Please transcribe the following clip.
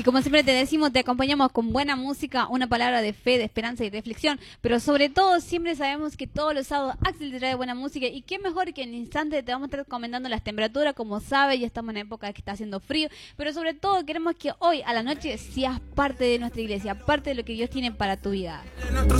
como siempre te decimos, te acompañamos con buena música, una palabra de fe, de esperanza y reflexión, pero sobre todo siempre sabemos que todos los sábados Axel te trae buena música y qué mejor que en el instante te vamos a estar comentando las temperaturas, como sabes, ya estamos en época que está haciendo frío, pero sobre todo queremos que hoy a la noche seas parte de nuestra iglesia, parte de lo que Dios tiene para tu vida.